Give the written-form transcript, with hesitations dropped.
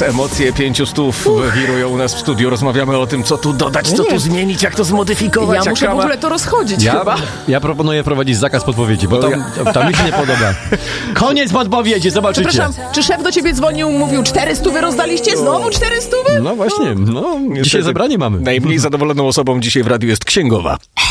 Teraz emocje 500 wirują u nas w studiu. Rozmawiamy o tym, co tu dodać, co tu zmienić, jak to zmodyfikować. Ja muszę w ogóle to rozchodzić chyba. Ja proponuję prowadzić zakaz podpowiedzi, bo tam mi się nie podoba. Koniec podpowiedzi, zobaczycie. Przepraszam, czy szef do ciebie dzwonił, mówił 400 rozdaliście? Znowu 400? No właśnie, dzisiaj zebranie mamy. Najmniej zadowoloną osobą dzisiaj w radiu jest księgowa.